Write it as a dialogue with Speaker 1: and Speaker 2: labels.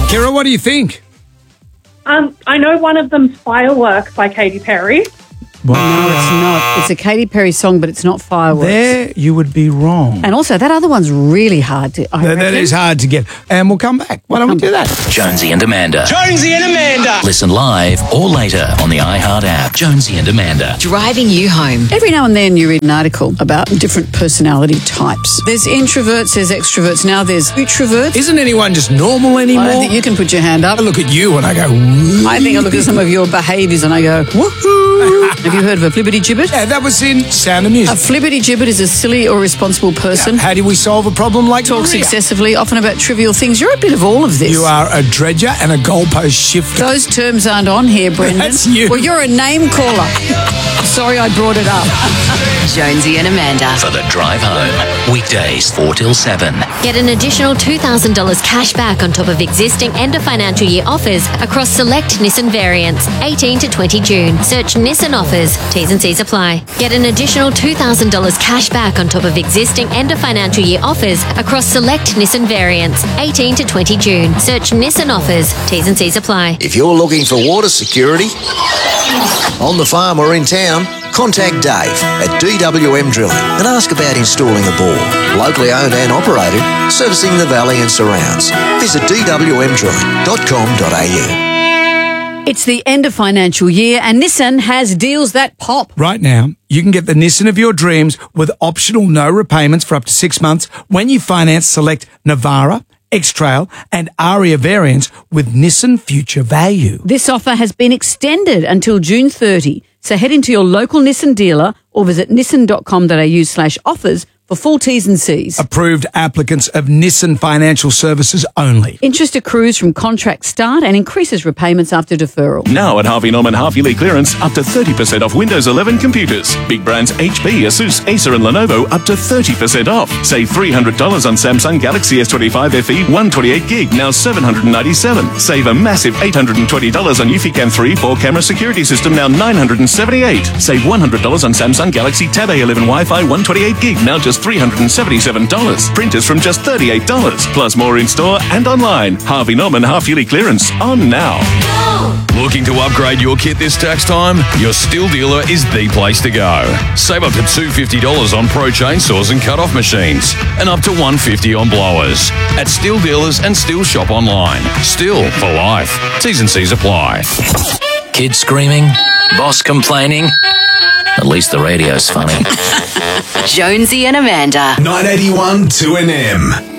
Speaker 1: Kira, what do you think?
Speaker 2: I know one of them's Firework by Katy Perry.
Speaker 3: No, it's not. It's a Katy Perry song, but it's not Fireworks.
Speaker 1: There you would be wrong.
Speaker 3: And also, that other one's really hard to...
Speaker 1: That is hard to get. And we'll come back. Why don't we do that?
Speaker 4: Jonesy and Amanda.
Speaker 5: Jonesy and Amanda.
Speaker 4: Listen live or later on the iHeart app. Jonesy and Amanda.
Speaker 6: Driving you home.
Speaker 3: Every now and then you read an article about different personality types. There's introverts, there's extroverts, now there's utroverts.
Speaker 1: Isn't anyone just normal anymore?
Speaker 3: I don't think you can put your hand up.
Speaker 1: I look at you and I go, woo.
Speaker 3: I think I look at some of your behaviours and I go, woohoo. Have you heard of a flibbity-gibbet?
Speaker 1: Yeah, that was in Sound of Music.
Speaker 3: A flibbity-gibbet is a silly or responsible person.
Speaker 1: How do we solve a problem like
Speaker 3: Talks
Speaker 1: Maria?
Speaker 3: excessively, often about trivial things. You're a bit of all of this.
Speaker 1: You are a dredger and a goalpost shifter.
Speaker 3: Those terms aren't on here, Brendan.
Speaker 1: That's you.
Speaker 3: Well, you're a name caller. Sorry I brought it up.
Speaker 6: Jonesy and Amanda.
Speaker 4: For the drive home. Weekdays 4 till 7.
Speaker 7: Get an additional $2,000 cash back on top of existing end of financial year offers across select Nissan variants, 18 to 20 June. Search Nissan offers. T's and C's apply. Get an additional $2,000 cash back on top of existing end of financial year offers across select Nissan variants, 18 to 20 June. Search Nissan offers. T's and C's apply.
Speaker 8: If you're looking for water security on the farm or in town, contact Dave at DWM Drilling and ask about installing a bore. Locally owned and operated, servicing the valley and surrounds. Visit dwmdrilling.com.au.
Speaker 3: It's the end of financial year and Nissan has deals that pop.
Speaker 1: Right now, you can get the Nissan of your dreams with optional no repayments for up to 6 months when you finance select Navara, X-Trail and Aria variants with Nissan Future Value.
Speaker 3: This offer has been extended until June 30. So head into your local Nissan dealer or visit nissan.com.au/offers for full T's and C's.
Speaker 1: Approved applicants of Nissan Financial Services only.
Speaker 3: Interest accrues from contract start and increases repayments after deferral.
Speaker 9: Now at Harvey Norman half-yearly clearance, up to 30% off Windows 11 computers. Big brands HP, Asus, Acer and Lenovo up to 30% off. Save $300 on Samsung Galaxy S25 FE 128 gig, now $797. Save a massive $820 on Eufy 3 4-camera security system, now $978. Save $100 on Samsung Galaxy Tab A11 Wi-Fi 128 gig, now just $377. Printers from just $38. Plus more in-store and online. Harvey Norman half-yearly clearance on now.
Speaker 10: Looking to upgrade your kit this tax time? Your Stihl dealer is the place to go. Save up to $250 on Pro chainsaws and cut-off machines, and up to $150 on blowers. At Stihl dealers and Stihl shop online. Stihl for life. T's and C's apply.
Speaker 4: Kids screaming? Boss complaining? At least the radio's funny.
Speaker 6: Jonesy and Amanda.
Speaker 5: 981 2NM.